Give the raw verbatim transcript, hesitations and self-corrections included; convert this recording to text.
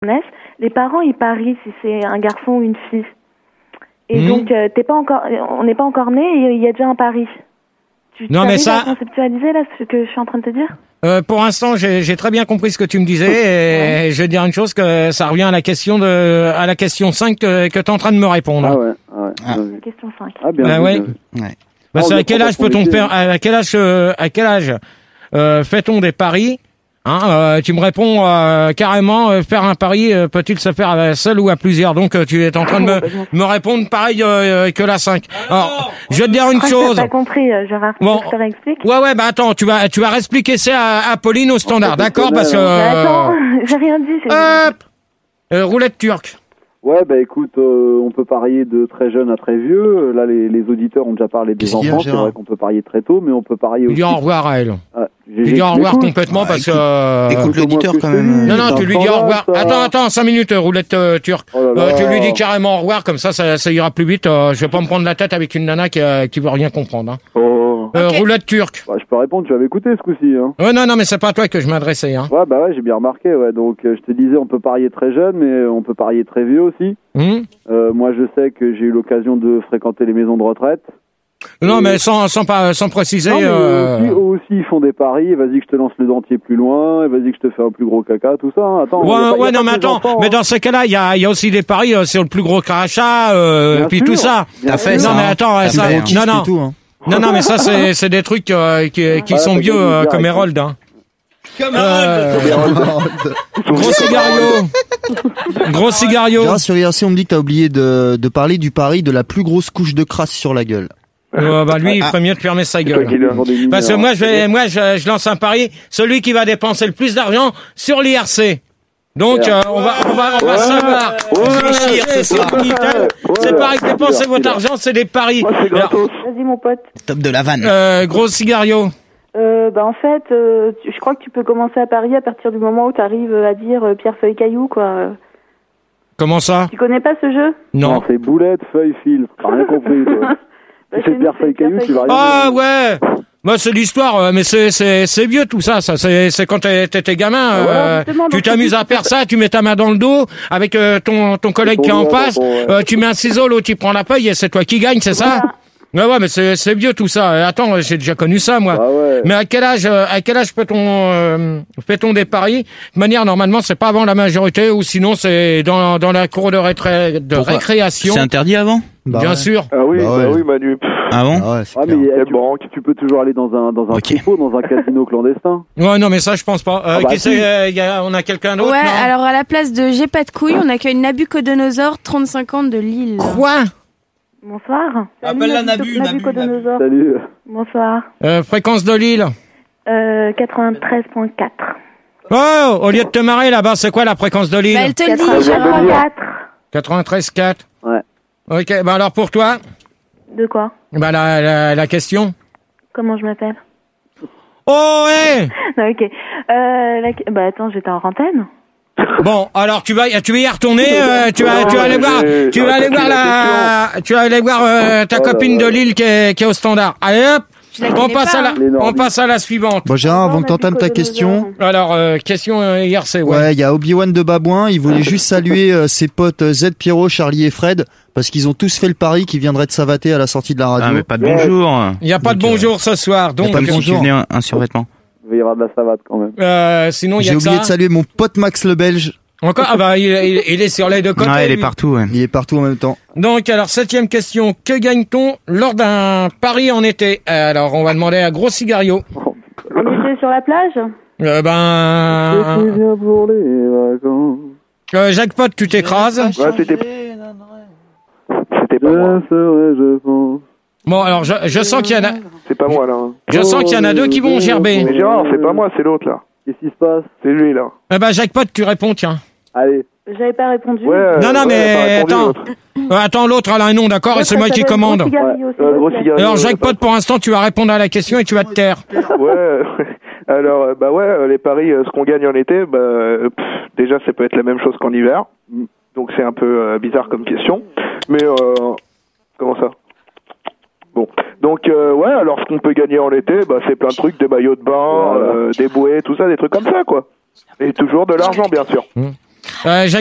Les parents, ils parient si c'est un garçon ou une fille. Et Mmh. donc, euh, t'es pas encore, on n'est pas encore né et il y a déjà un pari. Tu Non, mais ça- à conceptualiser là ce que je suis en train de te dire? Euh, pour l'instant, j'ai, j'ai très bien compris ce que tu me disais et, et je vais te dire une chose, que ça revient à la question de, à la question cinq que, que tu es en train de me répondre. Ah ouais, ah ouais. Ah. bien vu. Question cinq. Ah bien Ah vu, ouais. bien vu. Ouais. Bah, Ah, c'est on à quel apprend âge pas peut-on son métier. faire, à quel âge, euh, à quel âge, euh, fait-on des paris? Hein, euh, tu me réponds euh, carrément, euh, faire un pari euh, peut-il se faire à seul ou à plusieurs? Donc euh, tu es en train de me, me répondre pareil euh, que la cinq. Alors, je vais te dire une Je crois que chose. t'as pas compris, euh, Gérard. Tu Bon. veux que je te réexplique? Ouais ouais, bah attends, tu vas tu vas réexpliquer ça à, à Pauline au standard, d'accord? Parce que Mais euh, attends, j'ai rien dit. c'est- hop, euh, roulette turque. Ouais, bah écoute, euh, on peut parier de très jeune à très vieux. Euh, Là, les, les auditeurs ont déjà parlé des Qu'est-ce qu'il y a, enfants. C'est Gérard vrai qu'on peut parier très tôt, mais on peut parier Tu aussi. dis au revoir à elle. Ah, j'ai- Tu dis j'ai- au revoir écoute, complètement parce que... écoute- euh, écoute l'auditeur Écoute-moi quand ce que je te même. dis. Non, non, c'est tu un lui dis au scandale, revoir. ça. Attends, attends, cinq minutes, euh, roulette euh, turque. Oh là là. Euh, tu lui dis carrément au revoir, comme ça, ça, ça ira plus vite. Euh, je vais pas me prendre la tête avec une nana qui, euh, qui veut rien comprendre. Hein. Oh. Euh, Ok. Roulette turque. Bah, je peux répondre, tu avais écouté ce coup-ci. Hein. Ouais, non, non, mais c'est pas à toi que je m'adressais. Hein. Ouais, bah ouais, j'ai bien remarqué. Ouais. Donc, euh, je te disais, on peut parier très jeune, mais on peut parier très vieux aussi. Hum Euh, moi, je sais que j'ai eu l'occasion de fréquenter les maisons de retraite. non, mais sans, sans, pas, sans préciser... Non, mais euh, eux aussi, eux aussi, ils font des paris. Vas-y que je te lance le dentier plus loin. Vas-y que je te fais un plus gros caca, tout ça. Hein. Attends. Ouais, y a pas- y a ouais, pas non, mais que les attends, enfants, mais hein. dans ces cas-là, il y a, il y a aussi des paris euh, sur le plus gros crachat, euh, Bien puis sûr. tout ça. Bien T'as fait sûr. Non, ça. mais hein. attends, T'as ça, fait, non, hein. non. Du tout, hein. Non, non, mais ça, c'est, c'est des trucs euh, qui, qui Ouais, sont t'as vieux gagné euh, direct, comme hein. Hérold. Hein. Comme Euh, Gros cigario. Gros cigario. Gérard, sur I R C, on me dit que t'as oublié de, de parler du pari de la plus grosse couche de crasse sur la gueule. Euh, bah lui, il ferait mieux de fermer sa gueule. Pour des Parce que mineurs. moi, je vais, moi, je, je lance un pari. Celui qui va dépenser le plus d'argent sur l'I R C. Donc, euh, on va, on va, on va Ouais. savoir. Ouais. Réfléchir, c'est Ouais. sur Minitel. C'est Ouais. pareil, dépenser votre argent, c'est des paris. Moi, c'est Alors, gratos. Vas-y, mon pote. Top de la vanne. euh, gros cigario. Euh, bah en fait, euh, tu- je crois que tu peux commencer à parier à partir du moment où tu arrives à dire euh, pierre, feuille, caillou, quoi. Euh, Comment ça? Tu connais pas ce jeu? Non. Non, c'est boulette, feuille, fil. T'as rien compris, toi. Bah, Si chez c'est nous, pierre, c'est feuille, caillou, tu vas rien Ah dire. ouais. Moi, c'est l'histoire, euh, mais c'est, c'est, c'est vieux tout ça. Ça, c'est, c'est quand t'es- t'étais gamin. Voilà, euh, justement, tu donc, t'amuses tu- à faire ça. Tu mets ta main dans le dos avec euh, ton ton collègue Ton qui est en doigt, face. ton- ouais. euh, tu mets un ciseau, l'autre tu prends la feuille et c'est toi qui gagne, c'est ça? Voilà. Ouais, ouais, mais c'est, c'est vieux tout ça. Euh, Attends, j'ai déjà connu ça moi. Ah ouais. Mais à quel âge, euh, à quel âge peut-on euh, fait-on des paris? De manière normalement, c'est pas avant la majorité ou sinon c'est dans dans la cour de, rétré- de Pourquoi récréation. C'est interdit avant? Bien ouais. sûr. Ah oui, Bah bah, ouais. oui, Manu. Pff, Ah bon? Ah ouais, c'est Ah, clair. mais eh, quelle tu, banque. tu peux toujours aller dans un, dans un Ok. tripot, dans un casino clandestin. Ouais, non, mais ça je pense pas. Euh, Ah bah qui si. c'est, euh, y a, on a quelqu'un d'autre? Ouais, non alors à la place de J'ai pas de couilles, on accueille Nabucodonosor, trente-cinq ans de Lille. Quoi? Bonsoir. Appelle-la Nabu- Nabu, Nabu, Nabucodonosor. Salut. Bonsoir. Euh, fréquence de Lille. Euh, quatre-vingt-treize virgule quatre. Oh, au lieu de te marrer là-bas, c'est quoi la fréquence de Lille? Bah, elle te le dit, quatre-vingt-treize Gérard. virgule quatre. quatre-vingt-treize virgule quatre. Ouais. Ok, bah alors pour toi, De quoi? bah la, la, la question. Comment je m'appelle? Oh, ouais. Non, ok. Euh, la- Bah attends, j'étais en antenne. Bon, alors tu vas, tu vas y retourner, euh, tu vas, tu vas aller voir, tu vas aller voir la, tu vas aller voir euh, ta Oh là copine là. de Lille qui est, qui est au standard. Allez hop, Je la on connais passe pas, à la, hein. L'énorme. on passe à la suivante. Bon, Gérard, avant Bonsoir, que t'entames ta question, Nabucodonosor. Alors euh, question euh, hier c'est ouais. ouais, il y a Obi-Wan de Babouin. Il voulait juste saluer euh, ses potes euh, Z, Pierrot, Charlie et Fred parce qu'ils ont tous fait le pari qu'ils viendraient de Savaté à la sortie de la radio. Ah, mais pas de bonjour. Il y a pas de Donc, euh, bonjour ce soir, donc pas de Comme si tu bonjour. venais un, un survêtement. Il y aura de la savate quand même. euh, sinon il y a J'ai que oublié ça. de saluer mon pote Max le Belge. Encore ah bah il, il, il est sur les deux côtés. Ouais, il est lui. partout, ouais. Il est partout en même temps. Donc, alors, septième question. Que gagne-t-on lors d'un pari en été? Alors, on va demander à Gros Cigario. On était sur la plage? Euh, ben... Je viens pour les vacances. Euh, Jackpot, tu t'écrases. Ouais, c'était c'était pas moi. Je serai, je pense. Bon, alors, je, je sens qu'il y en a... C'est pas moi, là. hein. Je sens qu'il y en a deux qui vont gerber. Mais Gérard, c'est pas moi, c'est l'autre, là. Qu'est-ce qui se passe? C'est lui, là. Eh ben, Jackpot, tu réponds, tiens. Allez. J'avais pas répondu. Ouais. euh, Non, non, ouais, mais t'as répondu, attends. l'autre. Euh, attends, l'autre, elle a un nom, d'accord? Et c'est moi qui commande. Ouais, euh, gros cigario. Alors, Jackpot, pour l'instant, tu vas répondre à la question et tu vas te taire. Ouais, alors, euh, bah ouais, euh, les paris, euh, ce qu'on gagne en été, bah, euh, pff, déjà, ça peut être la même chose qu'en hiver. Donc, c'est un peu euh, bizarre comme question. Mais, euh, comment ça? Bon. Donc, euh, ouais, alors, ce qu'on peut gagner en été, bah, c'est plein de trucs, des maillots de bain, Voilà. euh, des bouées, tout ça, des trucs comme ça, quoi. Et toujours de l'argent, bien sûr. Euh,